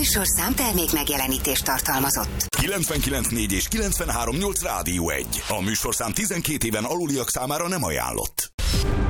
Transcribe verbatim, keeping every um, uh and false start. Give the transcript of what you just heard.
műsorszám termék megjelenítést tartalmazott. kilencvenkilenc négy és kilencvenhárom nyolc Rádió egy. A műsorszám tizenkét éven aluliak számára nem ajánlott.